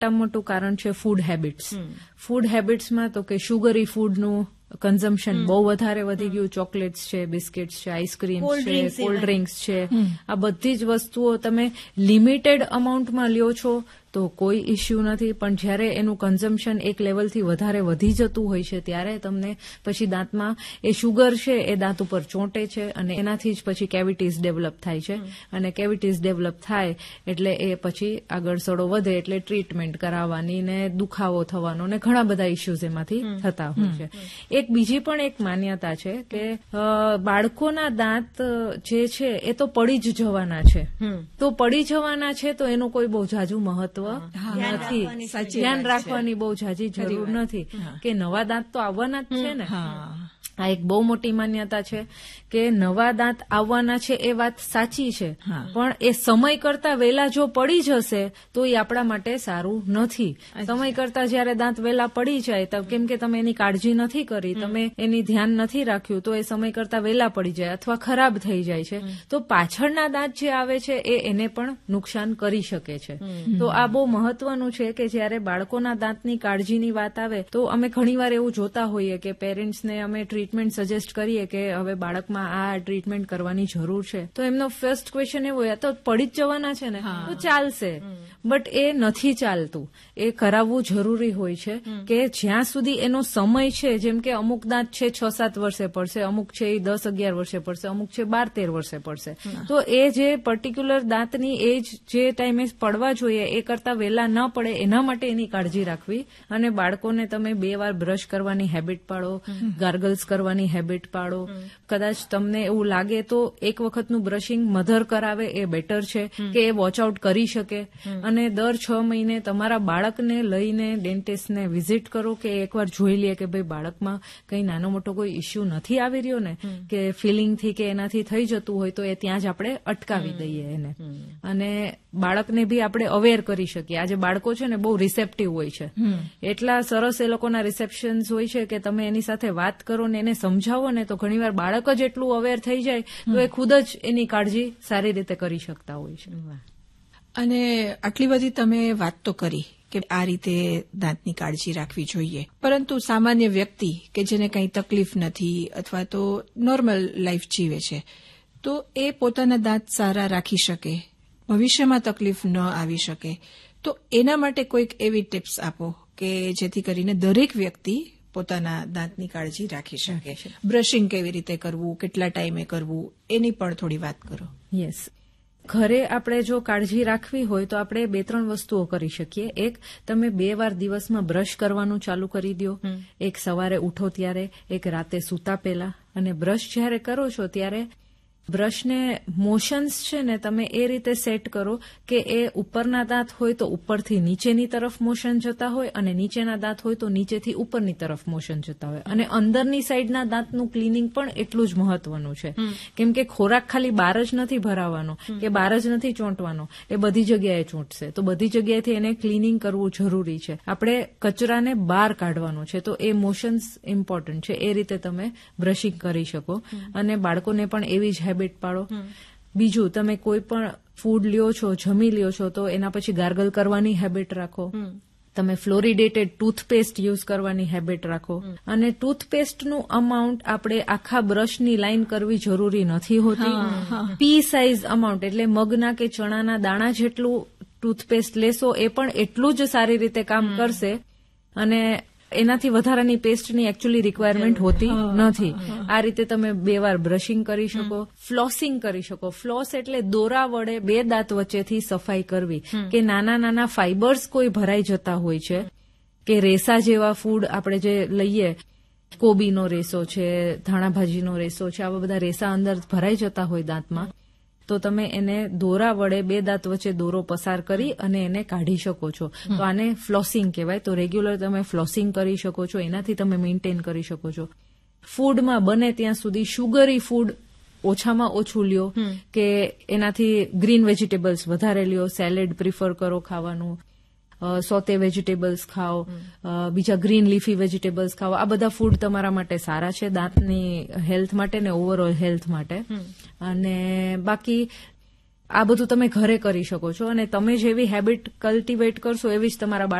મોટું કારણ છે ફૂડ હેબિટ્સ. ફૂડ હેબિટ્સમાં તો કે શુગરી ફૂડનું કન્ઝમ્પશન બહુ વધારે વધી ગયું. ચોકલેટ્સ છે, બિસ્કિટ્સ છે, આઈસ્ક્રીમ છે, કોલ્ડ ડ્રિંક્સ છે, આ બધી જ વસ્તુઓ તમે લિમિટેડ અમાઉન્ટમાં લ્યો છો તો કોઈ ઇસ્યુ નથી, પણ જ્યારે એનું કન્ઝમ્પશન એક લેવલથી વધારે વધી જતું હોય છે ત્યારે તમને પછી દાંતમાં એ શુગર છે એ દાંત ઉપર ચોંટે છે અને એનાથી જ પછી કેવિટીઝ ડેવલપ થાય છે. અને કેવિટીઝ ડેવલપ થાય એટલે એ પછી આગળ સડો વધે એટલે ટ્રીટમેન્ટ કરાવવાની ને દુખાવો થવાનો ને ઘણા બધા ઇસ્યુઝ એમાંથી થતા હોય છે. એક બીજી પણ એક માન્યતા છે કે બાળકોના દાંત જે છે એ તો પડી જ જવાના છે, તો પડી જવાના છે તો એનું કોઈ બહુ ઝાઝું મહત્વ નથી, ધ્યાન રાખવાની બહુ ઝાઝી જરૂર નથી કે નવા દાંત તો આવવાના જ છે ને. આ એક બહુ મોટી માન્યતા છે કે નવા દાંત આવવાના છે એ વાત સાચી છે, પણ એ સમય કરતા વહેલા જો પડી જશે તો એ આપણા માટે સારું નથી. સમય કરતા જયારે દાંત વહેલા પડી જાય તો કેમ કે તમે એની કાળજી નથી કરી, તમે એની ધ્યાન નથી રાખ્યું, તો એ સમય કરતા વહેલા પડી જાય અથવા ખરાબ થઈ જાય છે તો પાછળના દાંત જે આવે છે એ એને પણ નુકસાન કરી શકે છે. તો આ બહુ મહત્વનું છે કે જયારે બાળકોના દાંતની કાળજીની વાત આવે તો અમે ઘણીવાર એવું જોતા હોઈએ કે પેરેન્ટ્સને અમે ટ્રીટમેન્ટ સજેસ્ટ કરીએ કે હવે બાળકમાં આ ટ્રીટમેન્ટ કરવાની જરૂર છે, તો એમનો ફર્સ્ટ ક્વેશ્ચન એવો હોય તો પડી જ જવાના છે ને તો ચાલશે, બટ એ નથી ચાલતું. એ કરાવવું જરૂરી હોય છે કે જ્યાં સુધી એનો સમય છે, જેમ કે અમુક દાંત છે 6-7 વર્ષે પડશે, અમુક છે એ 10-11 વર્ષે પડશે, અમુક છે 12-13 વર્ષે પડશે, તો એ જે પર્ટિક્યુલર દાંતની એજ જે ટાઈમે પડવા જોઈએ એ કરતા વહેલા ન પડે એના માટે એની કાળજી રાખવી. અને બાળકોને તમે 2 વાર બ્રશ કરવાની હેબિટ પાડો, ગાર્ગલ્સ કરવાની હેબિટ પાડો. કદાચ તમને એવું લાગે તો એક વખતનું બ્રશિંગ મધર કરાવે એ બેટર છે કે એ વોચ આઉટ કરી શકે. અને દર 6 મહિને તમારા બાળકને લઈને ડેન્ટિસ્ટને વિઝિટ કરો કે એકવાર જોઈ લે કે ભાઈ બાળકમાં કઈ નાનો મોટો કોઈ ઇસ્યુ નથી આવી રહ્યો ને, કે ફિલિંગથી કે એનાથી થઈ જતું હોય તો એ ત્યાં જ આપણે અટકાવી દઈએ એને. અને બાળકને બી આપણે અવેર કરી શકીએ. આજે બાળકો છે ને બહુ રિસેપ્ટિવ હોય છે, એટલા સરસ એ લોકોના રિસેપ્શન્સ હોય છે કે તમે એની સાથે વાત કરો ને એને સમજાવો ને તો ઘણીવાર બાળક જ એટલું અવેર થઈ જાય તો એ ખુદ જ એની કાળજી સારી રીતે કરી શકતા હોય છે. અને આટલી બધી તમે વાત તો કરી કે આ રીતે દાંતની કાળજી રાખવી જોઈએ, પરંતુ સામાન્ય વ્યક્તિ કે જેને કંઈ તકલીફ નથી અથવા તો નોર્મલ લાઈફ જીવે છે તો એ પોતાના દાંત સારા રાખી શકે, ભવિષ્યમાં તકલીફ ન આવી શકે, તો એના માટે કોઈક એવી ટિપ્સ આપો કે જેથી કરીને દરેક વ્યક્તિ પોતાના દાંતની કાળજી રાખી શકે. બ્રશિંગ કેવી રીતે કરવું, કેટલા ટાઈમે કરવું, એની પણ થોડી વાત કરો. યસ, ઘરે આપણે જો કાળજી રાખવી હોય તો આપણે 2-3 વસ્તુઓ કરી શકીએ. એક, તમે 2 વાર દિવસમાં બ્રશ કરવાનું ચાલુ કરી દો. એક સવારે ઉઠો ત્યારે, એક રાતે સૂતા પહેલા. અને બ્રશ જ્યારે કરો છો ત્યારે બ્રશને મોશન્સ છે ને તમે એ રીતે સેટ કરો કે એ ઉપરના દાંત હોય તો ઉપરથી નીચેની તરફ મોશન જતા હોય અને નીચેના દાંત હોય તો નીચેથી ઉપરની તરફ મોશન જતા હોય. અને અંદરની સાઈડના દાંતનું ક્લિનિંગ પણ એટલું જ મહત્વનું છે, કેમ કે ખોરાક ખાલી બહાર જ નથી ભરાવાનો કે બહાર જ નથી ચોંટવાનો, એ બધી જગ્યાએ ચોંટશે. તો બધી જગ્યાએથી એને ક્લિનિંગ કરવું જરૂરી છે. આપણે કચરાને બહાર કાઢવાનો છે તો એ મોશન્સ ઇમ્પોર્ટન્ટ છે. એ રીતે તમે બ્રશિંગ કરી શકો અને બાળકોને પણ એવી જ હેબિટ પાડો. બીજું, તમે કોઈ પણ ફૂડ લ્યો છો, જમી લ્યો છો તો એના પછી ગાર્ગલ કરવાની હેબિટ રાખો. તમે ફ્લોરિડેટેડ ટૂથપેસ્ટ યુઝ કરવાની હેબિટ રાખો. અને ટૂથપેસ્ટનું અમાઉન્ટ આપણે આખા બ્રશની લાઈન કરવી જરૂરી નથી હોતી. પી સાઇઝ અમાઉન્ટ એટલે મગના કે ચણાના દાણા જેટલું ટૂથપેસ્ટ લેશો એ પણ એટલું જ સારી રીતે કામ કરશે અને એનાથી વધારાની પેસ્ટની એકચ્યુઅલી રિક્વાયરમેન્ટ હોતી નથી. આ રીતે તમે 2 વાર બ્રશિંગ કરી શકો. ફ્લોસિંગ કરી શકો. ફ્લોસ એટલે દોરા વડે 2 દાંત વચ્ચેથી સફાઈ કરવી કે નાના નાના ફાઈબર્સ કોઈ ભરાઈ જતા હોય છે કે રેસા જેવા ફૂડ આપણે જે લઈએ, કોબીનો રેસો છે, ધાણાભાજીનો રેસો છે, આવા બધા રેસા અંદર ભરાઈ જતા હોય દાંતમાં, તો તમે એને દોરા વડે 2 દાંત વચ્ચે દોરો પસાર કરી અને એને કાઢી શકો છો. તો આને ફ્લોસિંગ કહેવાય. તો રેગ્યુલર તમે ફ્લોસિંગ કરી શકો છો, એનાથી તમે મેન્ટેન કરી શકો છો. ફૂડમાં બને ત્યાં સુધી શુગરી ફૂડ ઓછામાં ઓછું લ્યો કે એનાથી ગ્રીન વેજીટેબલ્સ વધારે લ્યો. સેલેડ પ્રિફર કરો ખાવાનું, સોતે વેજીટેબલ્સ ખાઓ, બીજા ગ્રીન લીફી વેજીટેબલ્સ ખાઓ. આ બધા ફૂડ તમારા માટે સારા છે દાંતની હેલ્થ માટે ને ઓવરઓલ હેલ્થ માટે. અને બાકી આ બધું તમે ઘરે કરી શકો છો અને તમે જેવી હેબિટ કલ્ટિવેટ કરશો એવી જ તમારા